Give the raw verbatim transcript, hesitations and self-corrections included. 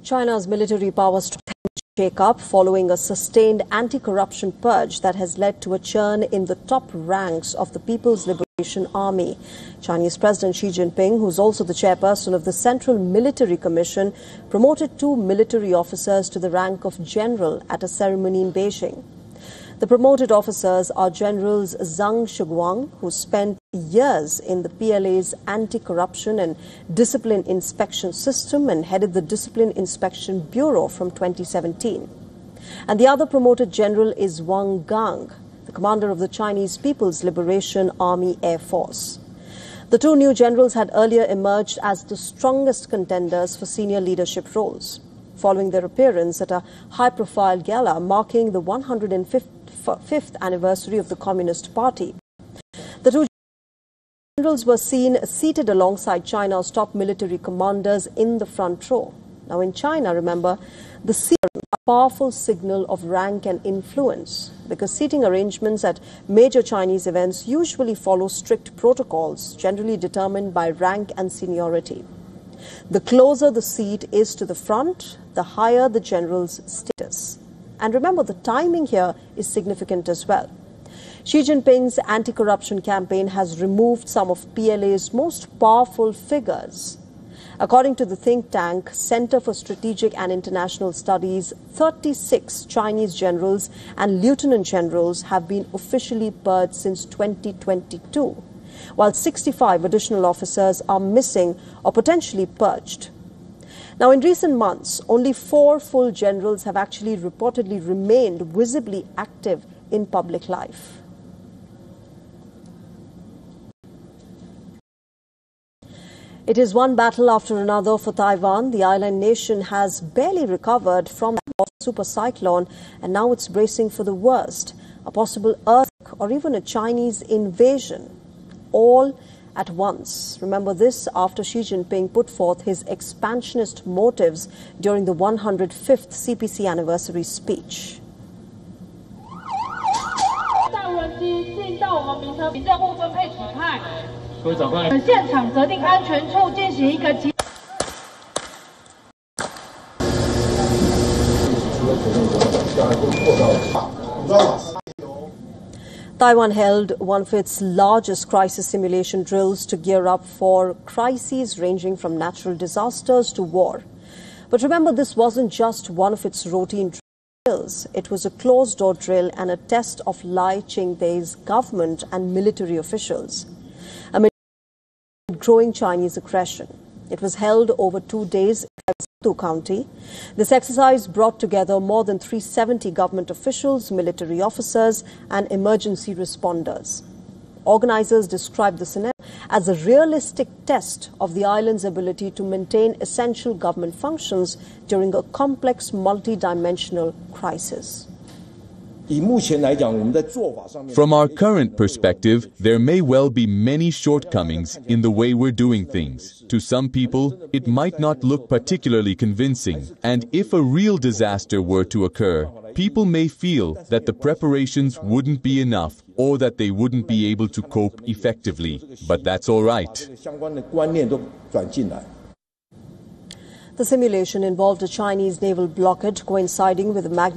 China's military power structure shake-up following a sustained anti-corruption purge that has led to a churn in the top ranks of the People's Liberation Army. Chinese President Xi Jinping, who's also the chairperson of the Central Military Commission, promoted two military officers to the rank of general at a ceremony in Beijing. The promoted officers are Generals Zhang Shuguang, who spent years in the P L A's anti-corruption and discipline inspection system and headed the Discipline Inspection Bureau from twenty seventeen. And the other promoted general is Wang Gang, the commander of the Chinese People's Liberation Army Air Force. The two new generals had earlier emerged as the strongest contenders for senior leadership roles, following their appearance at a high-profile gala marking the one hundred fifth anniversary of the Communist Party. The two generals were seen seated alongside China's top military commanders in the front row. Now, in China, remember, the seat is a powerful signal of rank and influence, because seating arrangements at major Chinese events usually follow strict protocols, generally determined by rank and seniority. The closer the seat is to the front, the higher the general's status. And remember, the timing here is significant as well. Xi Jinping's anti-corruption campaign has removed some of P L A's most powerful figures. According to the think tank Center for Strategic and International Studies, thirty-six Chinese generals and lieutenant generals have been officially purged since twenty twenty-two, while sixty-five additional officers are missing or potentially purged. Now, in recent months, only four full generals have actually reportedly remained visibly active in public life. It is one battle after another for Taiwan. The island nation has barely recovered from the super cyclone, and now it's bracing for the worst, a possible earthquake or even a Chinese invasion, all at once. Remember this after Xi Jinping put forth his expansionist motives during the one hundred fifth C P C anniversary speech. Taiwan held one of its largest crisis simulation drills to gear up for crises ranging from natural disasters to war. But remember, this wasn't just one of its routine drills. It was a closed-door drill and a test of Lai Ching-tei's government and military officials amid growing Chinese aggression. It was held over two days in Satu County. This exercise brought together more than three hundred seventy government officials, military officers, and emergency responders. Organizers described the scenario as a realistic test of the island's ability to maintain essential government functions during a complex, multi-dimensional crisis. From our current perspective, there may well be many shortcomings in the way we're doing things. To some people, it might not look particularly convincing, and if a real disaster were to occur, people may feel that the preparations wouldn't be enough or that they wouldn't be able to cope effectively. But that's all right. The simulation involved a Chinese naval blockade coinciding with the magnitude